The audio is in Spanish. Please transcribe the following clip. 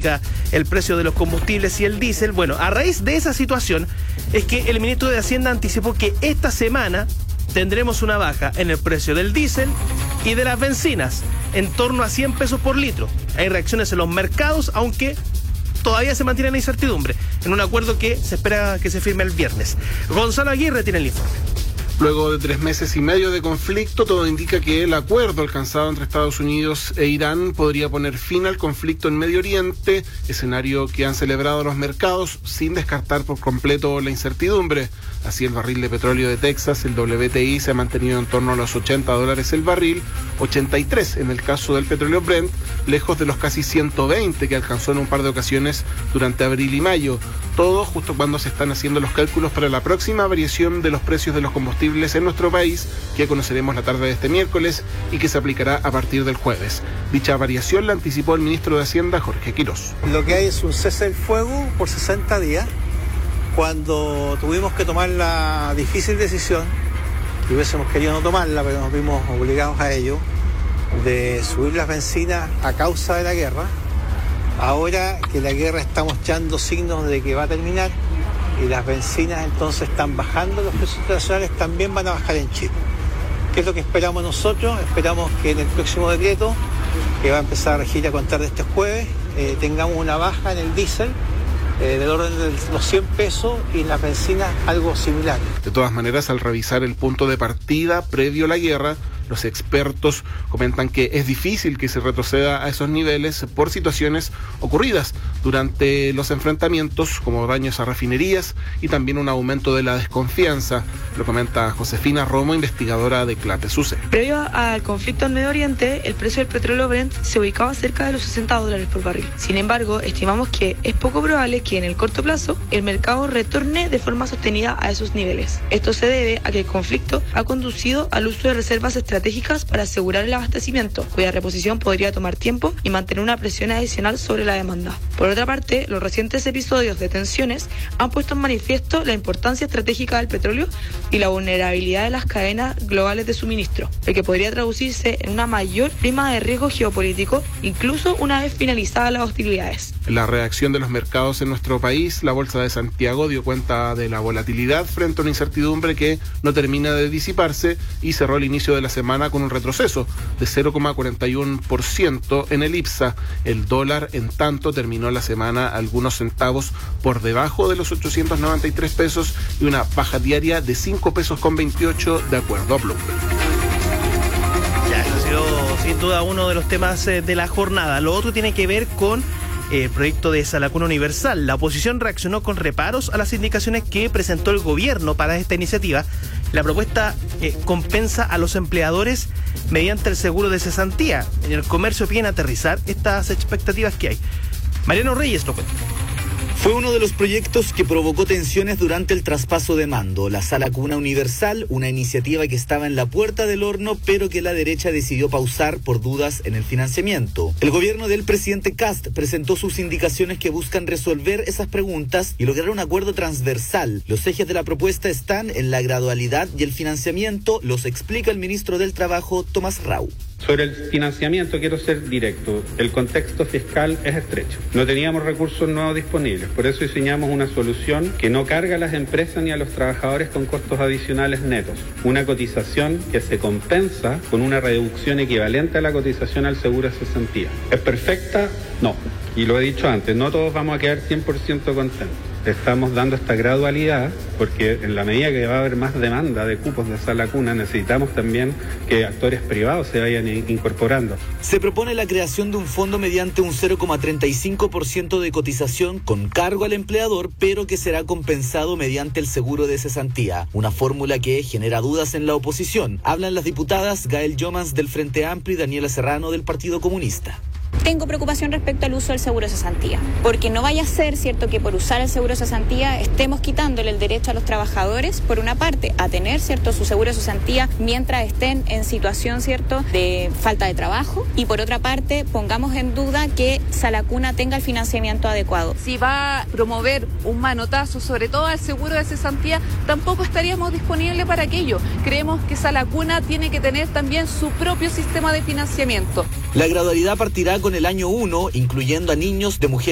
dramática el precio de los combustibles y el diésel. Bueno, a raíz de esa situación es que el ministro de Hacienda anticipó que esta semana tendremos una baja en el precio del diésel y de las bencinas, en torno a 100 pesos por litro. Hay reacciones en los mercados, aunque todavía se mantiene la incertidumbre, en un acuerdo que se espera que se firme el viernes. Gonzalo Aguirre tiene el informe. Luego de 3 meses y medio de conflicto, todo indica que el acuerdo alcanzado entre Estados Unidos e Irán podría poner fin al conflicto en Medio Oriente, escenario que han celebrado los mercados sin descartar por completo la incertidumbre. Así, el barril de petróleo de Texas, el WTI, se ha mantenido en torno a los $80 el barril, 83 en el caso del petróleo Brent, lejos de los casi 120 que alcanzó en un par de ocasiones durante abril y mayo. Todo justo cuando se están haciendo los cálculos para la próxima variación de los precios de los combustibles en nuestro país, que conoceremos la tarde de este miércoles y que se aplicará a partir del jueves. Dicha variación la anticipó el ministro de Hacienda, Jorge Quirós. Lo que hay es un cese del fuego por 60 días, cuando tuvimos que tomar la difícil decisión, y hubiésemos querido no tomarla, pero nos vimos obligados a ello, de subir las bencinas a causa de la guerra. Ahora que la guerra está mostrando signos de que va a terminar y las bencinas entonces están bajando, los precios internacionales también van a bajar en Chile. ¿Qué es lo que esperamos nosotros? Esperamos que en el próximo decreto, que va a empezar a regir a contar de este jueves, tengamos una baja en el diésel del orden de los 100 pesos y en las bencinas algo similar. De todas maneras, al revisar el punto de partida previo a la guerra, los expertos comentan que es difícil que se retroceda a esos niveles por situaciones ocurridas durante los enfrentamientos, como daños a refinerías y también un aumento de la desconfianza. Lo comenta Josefina Romo, investigadora de CLATE SUSE. Previo al conflicto en Medio Oriente, el precio del petróleo Brent se ubicaba cerca de los $60 por barril. Sin embargo, estimamos que es poco probable que en el corto plazo el mercado retorne de forma sostenida a esos niveles. Esto se debe a que el conflicto ha conducido al uso de reservas estratégicas para asegurar el abastecimiento, cuya reposición podría tomar tiempo y mantener una presión adicional sobre la demanda. Por otra parte, los recientes episodios de tensiones han puesto en manifiesto la importancia estratégica del petróleo y la vulnerabilidad de las cadenas globales de suministro, lo que podría traducirse en una mayor prima de riesgo geopolítico, incluso una vez finalizadas las hostilidades. La reacción de los mercados en nuestro país, la Bolsa de Santiago dio cuenta de la volatilidad frente a una incertidumbre que no termina de disiparse y cerró el inicio de la semana con un retroceso de 0,41% en el IPSA. El dólar, en tanto, terminó la semana algunos centavos por debajo de los 893 pesos y una baja diaria de 5 pesos con 28, de acuerdo a Bloomberg. Ya, eso ha sido sin duda uno de los temas de la jornada. Lo otro tiene que ver con el proyecto de Salacuna Universal. La oposición reaccionó con reparos a las indicaciones que presentó el gobierno para esta iniciativa. La propuesta compensa a los empleadores mediante el seguro de cesantía. En el comercio piden aterrizar estas expectativas que hay. Mariano Reyes lo cuenta. Fue uno de los proyectos que provocó tensiones durante el traspaso de mando. La Salacuna Universal, una iniciativa que estaba en la puerta del horno, pero que la derecha decidió pausar por dudas en el financiamiento. El gobierno del presidente Kast presentó sus indicaciones que buscan resolver esas preguntas y lograr un acuerdo transversal. Los ejes de la propuesta están en la gradualidad y el financiamiento, los explica el ministro del Trabajo, Tomás Rau. Sobre el financiamiento quiero ser directo. El contexto fiscal es estrecho. No teníamos recursos nuevos disponibles. Por eso diseñamos una solución que no carga a las empresas ni a los trabajadores con costos adicionales netos. Una cotización que se compensa con una reducción equivalente a la cotización al seguro de cesantía. ¿Es perfecta? No. Y lo he dicho antes, no todos vamos a quedar 100% contentos. Estamos dando esta gradualidad porque en la medida que va a haber más demanda de cupos de Salacuna, necesitamos también que actores privados se vayan incorporando. Se propone la creación de un fondo mediante un 0,35% de cotización con cargo al empleador, pero que será compensado mediante el seguro de cesantía. Una fórmula que genera dudas en la oposición. Hablan las diputadas Gael Yomans del Frente Amplio y Daniela Serrano del Partido Comunista. Tengo preocupación respecto al uso del seguro de cesantía, porque no vaya a ser cierto que por usar el seguro de cesantía estemos quitándole el derecho a los trabajadores, por una parte, a tener cierto su seguro de cesantía mientras estén en situación cierto de falta de trabajo, y por otra parte pongamos en duda que Salacuna tenga el financiamiento adecuado. Si va a promover un manotazo sobre todo al seguro de cesantía, tampoco estaríamos disponibles para aquello. Creemos que Salacuna tiene que tener también su propio sistema de financiamiento. La gradualidad partirá con el año 1, incluyendo a niños de mujeres